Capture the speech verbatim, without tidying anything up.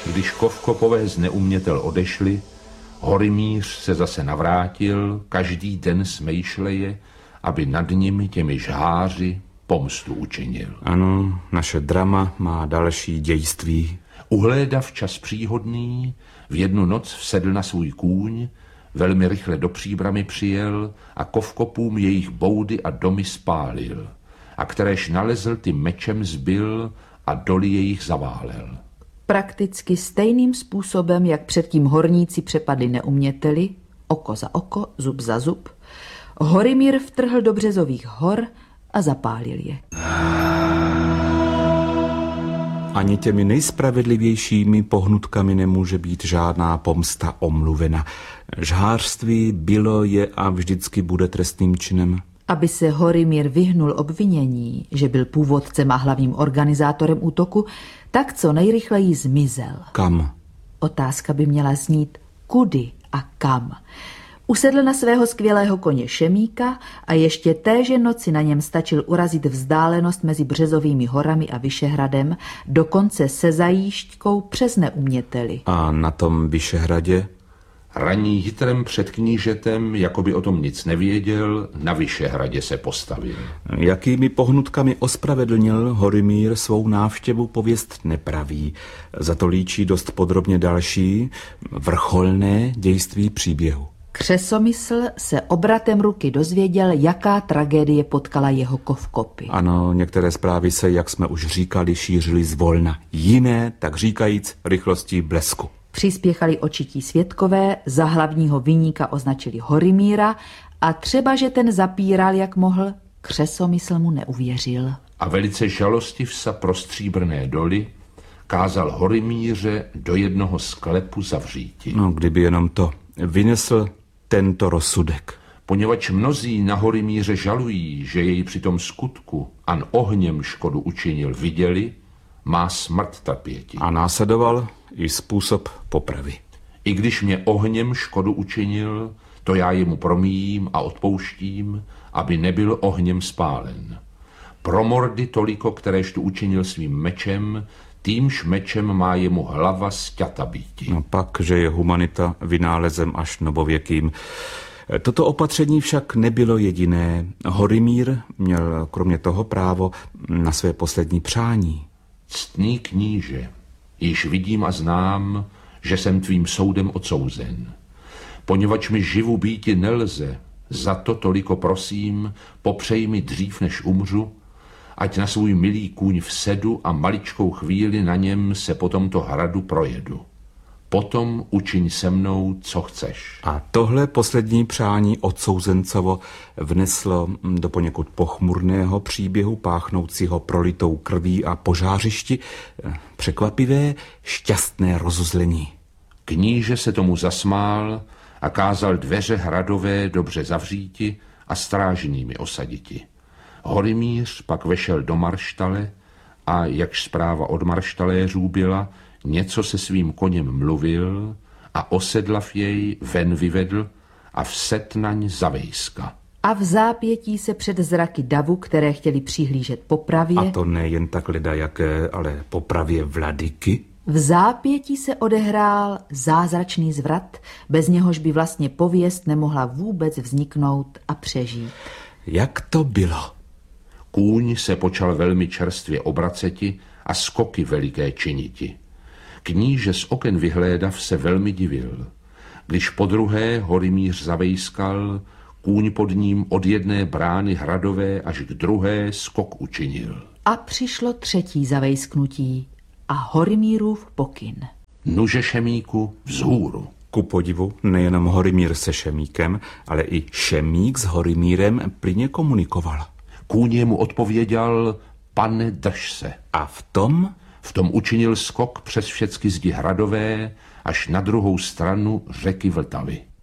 Když Kovkopové z Neumětel odešli, Horymíř se zase navrátil, každý den smejšleje, aby nad nimi těmi žháři pomstu učinil. Ano, naše drama má další dějství. Uhlédav čas příhodný, v jednu noc vsedl na svůj kůň, velmi rychle do Příbrami přijel a Kovkopům jejich boudy a domy spálil, a kteréž nalezl, ty mečem zbil a doly jejich zaválel. Prakticky stejným způsobem, jak předtím horníci přepadli Neuměteli, oko za oko, zub za zub, Horymír vtrhl do Březových hor a zapálil je. Ani těmi nejspravedlivějšími pohnutkami nemůže být žádná pomsta omluvena. Žhářství bylo, je a vždycky bude trestným činem. Aby se Horymír vyhnul obvinění, že byl původcem a hlavním organizátorem útoku, tak co nejrychleji zmizel. Kam? Otázka by měla znít kudy a kam. Usedl na svého skvělého koně Šemíka a ještě téže noci na něm stačil urazit vzdálenost mezi Březovými horami a Vyšehradem, dokonce se zajížďkou přes Neuměteli. A na tom Vyšehradě? Ranní jitrem před knížetem, jako by o tom nic nevěděl, na Vyšehradě se postavil. Jakými pohnutkami ospravedlnil Horymír svou návštěvu, pověst nepraví. Za to líčí dost podrobně další, vrcholné dějství příběhu. Křesomysl se obratem ruky dozvěděl, jaká tragédie potkala jeho Kovkopy. Ano, některé zprávy se, jak jsme už říkali, šířily zvolna. Jiné, tak říkajíc, rychlostí blesku. Přispěchali očití svědkové, za hlavního viníka označili Horymíra a třeba, že ten zapíral, jak mohl, Křesomysl mu neuvěřil. A velice žalostiv sa pro stříbrné doly kázal Horymíře do jednoho sklepu zavříti. No, kdyby jenom to vynesl tento rozsudek. Poněvadž mnozí na Horymíře žalují, že jej při tom skutku an ohněm škodu učinil, viděli, má smrt trpěti. A následoval i způsob popravy. I když mě ohněm škodu učinil, to já jemu promíjím a odpouštím, aby nebyl ohněm spálen. Pro mordy toliko, kteréž tu učinil svým mečem, týmž mečem má jemu hlava sťata býti. No pak, že je humanita vynálezem až novověkým. Toto opatření však nebylo jediné. Horymír měl kromě toho právo na své poslední přání. Ctný kníže, již vidím a znám, že jsem tvým soudem odsouzen. Poněvadž mi živu býti nelze, za to toliko prosím, popřej mi dřív, než umřu, ať na svůj milý kůň vsedu a maličkou chvíli na něm se po tomto hradu projedu. Potom učiň se mnou, co chceš. A tohle poslední přání odsouzencovo vneslo do poněkud pochmurného příběhu páchnoucího prolitou krví a požářišti překvapivé, šťastné rozuzlení. Kníže se tomu zasmál a kázal dveře hradové dobře zavříti a strážnými osaditi. Horymíř pak vešel do marštale a, jakž zpráva od marštaléřů byla, něco se svým koněm mluvil a osedlav jej ven vyvedl a vset naň zavejska. A v zápětí se před zraky davu, které chtěli přihlížet popravě... A to nejen tak ledajaké, ale popravě vladyky? V zápětí se odehrál zázračný zvrat, bez něhož by vlastně pověst nemohla vůbec vzniknout a přežít. Jak to bylo? Kůň se počal velmi čerstvě obraceti a skoky veliké činiti. Kníže z oken vyhlédav se velmi divil. Když podruhé Horymíř zavejskal, kůň pod ním od jedné brány hradové až k druhé skok učinil. A přišlo třetí zavejsknutí a Horymírův pokyn. Nuže Šemíku vzhůru. Ku podivu nejenom Horymír se Šemíkem, ale i Šemík s Horymírem plyně komunikoval. Kůň mu odpověděl, pane, drž se. A v tom? V tom učinil skok přes všecky zdi hradové až na druhou stranu řeky Vltavy.